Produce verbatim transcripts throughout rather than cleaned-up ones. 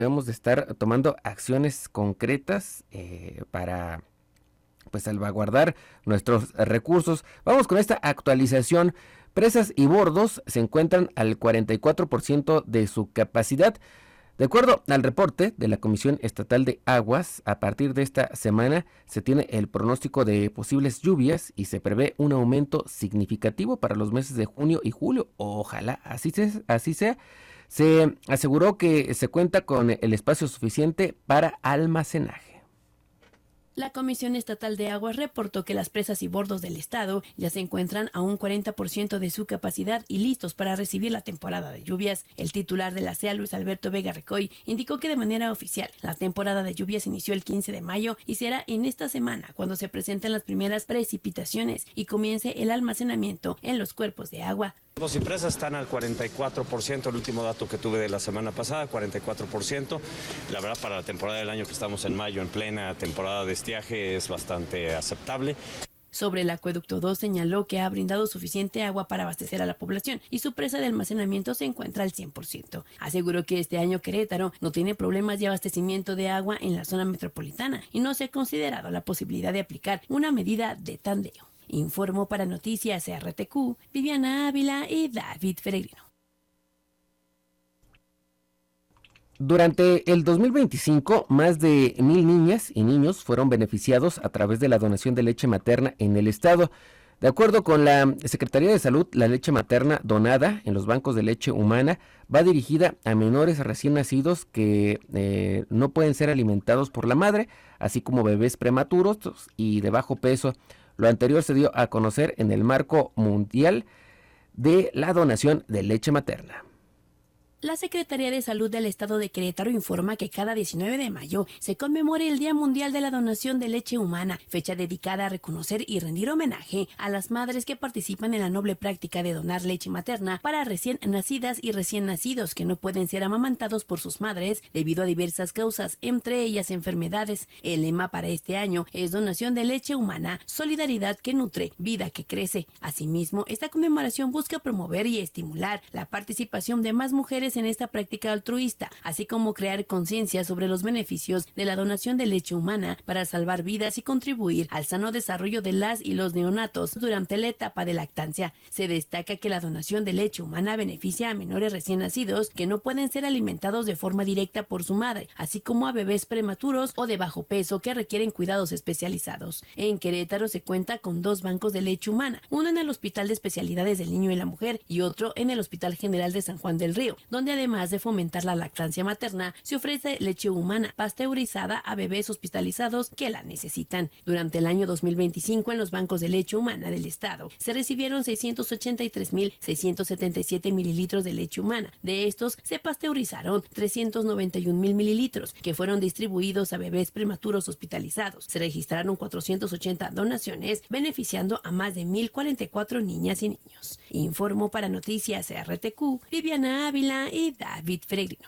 debemos de estar tomando acciones concretas eh, para pues salvaguardar nuestros recursos. Vamos con esta actualización. Presas y bordos se encuentran al cuarenta y cuatro por ciento de su capacidad. De acuerdo al reporte de la Comisión Estatal de Aguas, a partir de esta semana se tiene el pronóstico de posibles lluvias y se prevé un aumento significativo para los meses de junio y julio. Ojalá así sea. Así sea. Se aseguró que se cuenta con el espacio suficiente para almacenaje. La Comisión Estatal de Aguas reportó que las presas y bordos del estado ya se encuentran a un cuarenta por ciento de su capacidad y listos para recibir la temporada de lluvias. El titular de la C E A, Luis Alberto Vega Recoy, indicó que de manera oficial la temporada de lluvias inició el quince de mayo y será en esta semana cuando se presenten las primeras precipitaciones y comience el almacenamiento en los cuerpos de agua. Los y presas están al cuarenta y cuatro por ciento, el último dato que tuve de la semana pasada, cuarenta y cuatro por ciento. La verdad, para la temporada del año que estamos en mayo, en plena temporada de estiaje, es bastante aceptable. Sobre el acueducto dos señaló que ha brindado suficiente agua para abastecer a la población y su presa de almacenamiento se encuentra al cien por ciento. Aseguró que este año Querétaro no tiene problemas de abastecimiento de agua en la zona metropolitana y no se ha considerado la posibilidad de aplicar una medida de tandeo. Informó para Noticias R T Q, Viviana Ávila y David Peregrino. Durante el dos mil veinticinco, más de mil niñas y niños fueron beneficiados a través de la donación de leche materna en el estado. De acuerdo con la Secretaría de Salud, la leche materna donada en los bancos de leche humana va dirigida a menores recién nacidos que eh, no pueden ser alimentados por la madre, así como bebés prematuros y de bajo peso. Lo anterior se dio a conocer en el marco mundial de la donación de leche materna. La Secretaría de Salud del Estado de Querétaro informa que cada diecinueve de mayo se conmemora el Día Mundial de la Donación de Leche Humana, fecha dedicada a reconocer y rendir homenaje a las madres que participan en la noble práctica de donar leche materna para recién nacidas y recién nacidos que no pueden ser amamantados por sus madres debido a diversas causas, entre ellas enfermedades. El lema para este año es Donación de Leche Humana, solidaridad que nutre, vida que crece. Asimismo, esta conmemoración busca promover y estimular la participación de más mujeres en esta práctica altruista, así como crear conciencia sobre los beneficios de la donación de leche humana para salvar vidas y contribuir al sano desarrollo de las y los neonatos durante la etapa de lactancia. Se destaca que la donación de leche humana beneficia a menores recién nacidos que no pueden ser alimentados de forma directa por su madre, así como a bebés prematuros o de bajo peso que requieren cuidados especializados. En Querétaro se cuenta con dos bancos de leche humana, uno en el Hospital de Especialidades del Niño y la Mujer y otro en el Hospital General de San Juan del Río, donde además de fomentar la lactancia materna, se ofrece leche humana pasteurizada a bebés hospitalizados que la necesitan. Durante el año dos mil veinticinco, en los bancos de leche humana del estado, se recibieron seiscientos ochenta y tres mil seiscientos setenta y siete mililitros de leche humana. De estos, se pasteurizaron trescientos noventa y un mil mililitros, que fueron distribuidos a bebés prematuros hospitalizados. Se registraron cuatrocientas ochenta donaciones, beneficiando a más de mil cuarenta y cuatro niñas y niños. Informó para Noticias R T Q, Viviana Ávila y David Peregrino.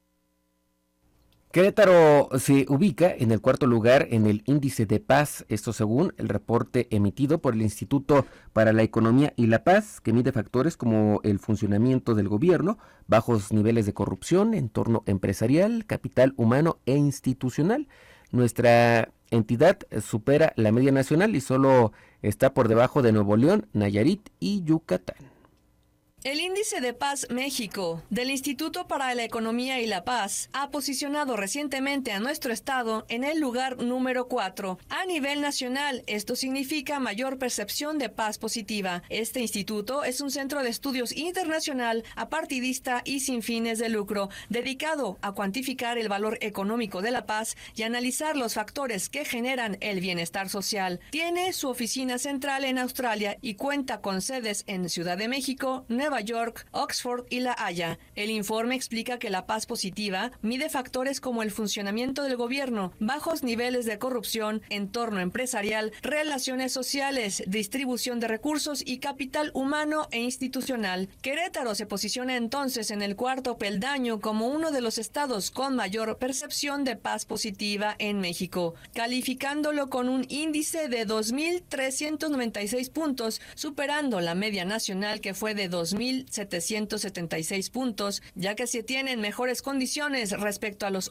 Querétaro se ubica en el cuarto lugar en el índice de paz, esto según el reporte emitido por el Instituto para la Economía y la Paz, que mide factores como el funcionamiento del gobierno, bajos niveles de corrupción, entorno empresarial, capital humano e institucional. Nuestra entidad supera la media nacional y solo está por debajo de Nuevo León, Nayarit y Yucatán. El Índice de Paz México del Instituto para la Economía y la Paz ha posicionado recientemente a nuestro estado en el lugar número cuatro. A nivel nacional, esto significa mayor percepción de paz positiva. Este instituto es un centro de estudios internacional, apartidista y sin fines de lucro, dedicado a cuantificar el valor económico de la paz y analizar los factores que generan el bienestar social. Tiene su oficina central en Australia y cuenta con sedes en Ciudad de México, Nueva Nueva York, Oxford y La Haya. El informe explica que la paz positiva mide factores como el funcionamiento del gobierno, bajos niveles de corrupción, entorno empresarial, relaciones sociales, distribución de recursos y capital humano e institucional. Querétaro se posiciona entonces en el cuarto peldaño como uno de los estados con mayor percepción de paz positiva en México, calificándolo con un índice de dos mil trescientos noventa y seis puntos, superando la media nacional que fue de dos mil mil setecientos setenta y seis puntos, ya que se tienen mejores condiciones respecto a los